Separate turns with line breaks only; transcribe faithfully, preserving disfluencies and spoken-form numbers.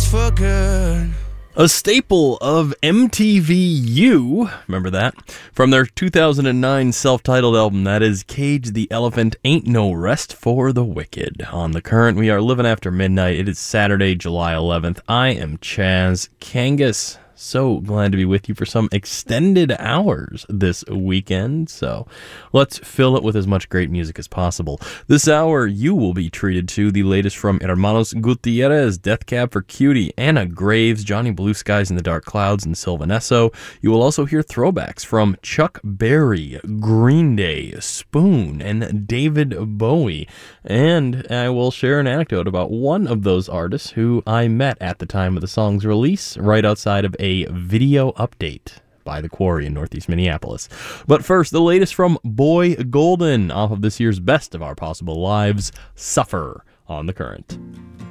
for good.
A staple of M T V U, remember that? From their two thousand nine self-titled album, that is Cage the Elephant, Ain't No Rest for the Wicked. On The Current, we are living after midnight. It is Saturday, July eleventh. I am Chaz Kangas. So glad to be with you for some extended hours this weekend. So let's fill it with as much great music as possible. This hour, you will be treated to the latest from Hermanos Gutierrez, Death Cab for Cutie, Anna Graves, Johnny Blue Skies in the Dark Clouds, and Sylvanesso. You will also hear throwbacks from Chuck Berry, Green Day, Spoon, and David Bowie. And I will share an anecdote about one of those artists who I met at the time of the song's release, right outside of a A video update by The Quarry in Northeast Minneapolis. But first, the latest from Boy Golden off of this year's Best of Our Possible Lives, Suffer, on The Current.